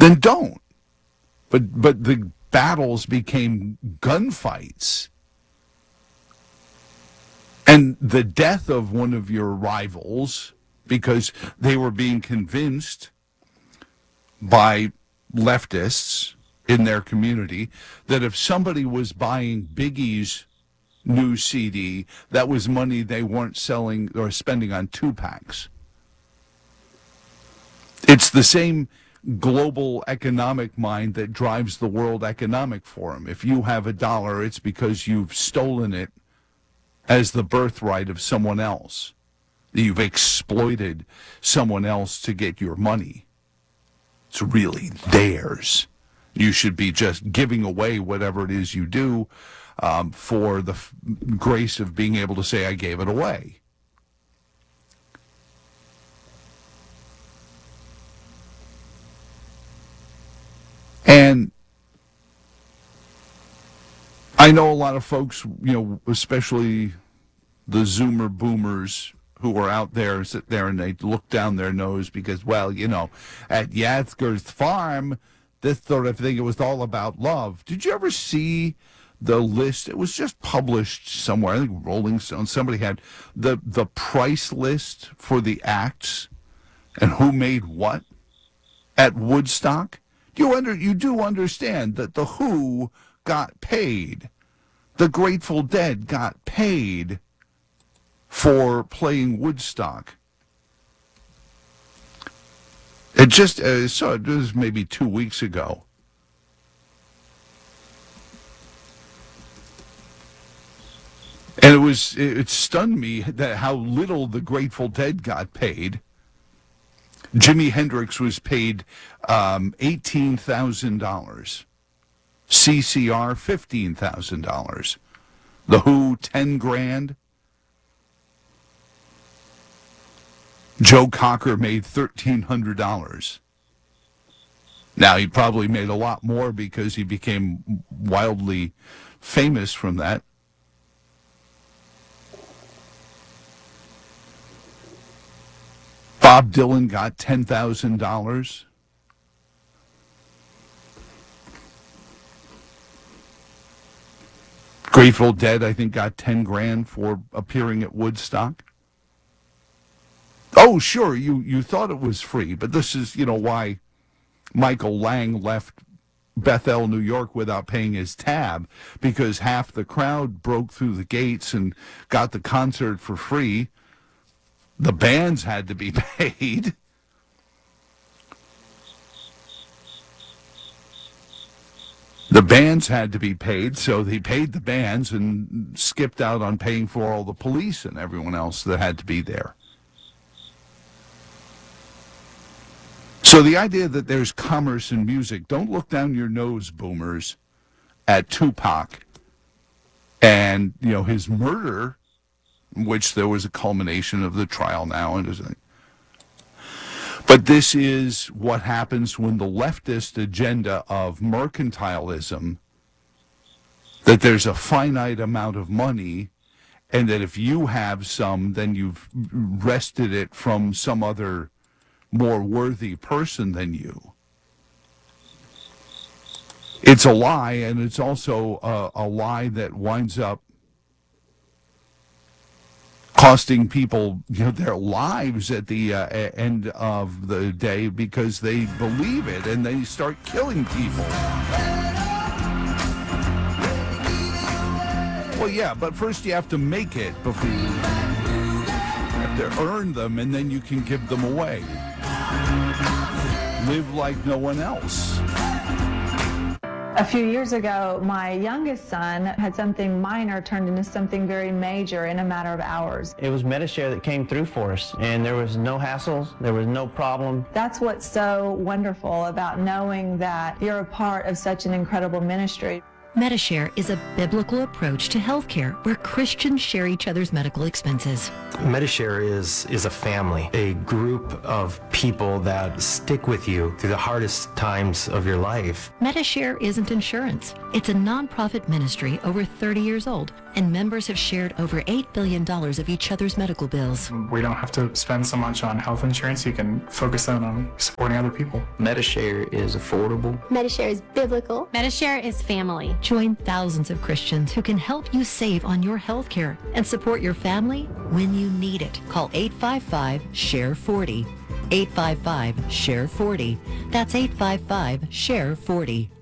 then don't. But the battles became gunfights. And the death of one of your rivals, because they were being convinced by leftists in their community that if somebody was buying Biggie's new CD, that was money they weren't selling or spending on 2-packs. It's the same global economic mind that drives the World Economic Forum. If you have $1, it's because you've stolen it as the birthright of someone else. You've exploited someone else to get your money. It's really theirs. You should be just giving away whatever it is you do for the grace of being able to say, I gave it away. And I know a lot of folks, especially the Zoomer boomers who are out there, sit there and they look down their nose because, at Yasgur's farm, this sort of thing, it was all about love. Did you ever see the list? It was just published somewhere. I think Rolling Stone, somebody had the price list for the acts and who made what at Woodstock. You do understand that the Who got paid. The Grateful Dead got paid for playing Woodstock. It was maybe 2 weeks ago. And it stunned me that how little the Grateful Dead got paid. Jimi Hendrix was paid $18,000. CCR $15,000. The Who $10,000. Joe Cocker made $1,300. Now he probably made a lot more because he became wildly famous from that. Bob Dylan got $10,000. Grateful Dead, I think, got $10,000 for appearing at Woodstock. Oh, sure, you thought it was free, but this is, why Michael Lang left Bethel, New York without paying his tab, because half the crowd broke through the gates and got the concert for free. The bands had to be paid. The bands had to be paid, so they paid the bands and skipped out on paying for all the police and everyone else that had to be there. So the idea that there's commerce in music, don't look down your nose, boomers, at Tupac and, his murder, which there was a culmination of the trial now. But this is what happens when the leftist agenda of mercantilism, that there's a finite amount of money, and that if you have some, then you've wrested it from some other more worthy person than you. It's a lie, and it's also a lie that winds up costing people their lives at the end of the day because they believe it and they start killing people. Well, yeah, but first you have to make it before you have to earn them, and then you can give them away. Live like no one else. A few years ago, my youngest son had something minor turned into something very major in a matter of hours. It was Medi-Share that came through for us, and there was no hassles, there was no problem. That's what's so wonderful about knowing that you're a part of such an incredible ministry. Medi-Share is a biblical approach to healthcare where Christians share each other's medical expenses. Medi-Share is a family, a group of people that stick with you through the hardest times of your life. Medishare isn't insurance. It's a nonprofit ministry over 30 years old, and members have shared over $8 billion of each other's medical bills. We don't have to spend so much on health insurance. You can focus on supporting other people. Medishare is affordable. Medishare is biblical. Medishare is family. Join thousands of Christians who can help you save on your health care and support your family when you need it. Call 855-SHARE-40. 855-SHARE-40. That's 855-SHARE-40.